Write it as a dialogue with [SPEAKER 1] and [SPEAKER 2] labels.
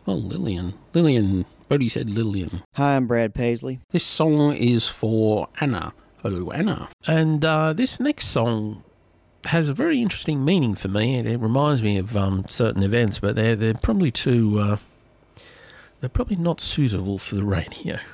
[SPEAKER 1] Oh, Lillian. Bodie said Lillian.
[SPEAKER 2] Hi, I'm Brad Paisley.
[SPEAKER 1] This song is for Anna. Hello, Anna. And this next song has a very interesting meaning for me. It reminds me of certain events, but they're probably too... they're probably not suitable for the radio.